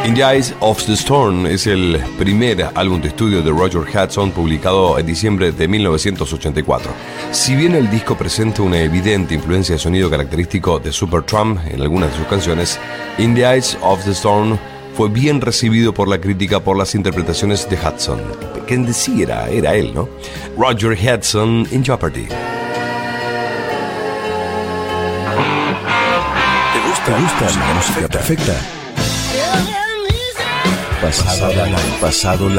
In the Eyes of the Storm es el primer álbum de estudio de Roger Hudson publicado en diciembre de 1984. Si bien el disco presenta una evidente influencia de sonido característico de Supertramp en algunas de sus canciones, In the Eyes of the Storm fue bien recibido por la crítica por las interpretaciones de Hudson. Que en sí era él, ¿no? Roger Hudson in Jeopardy. ¿Te gusta la música perfecta? Pasado la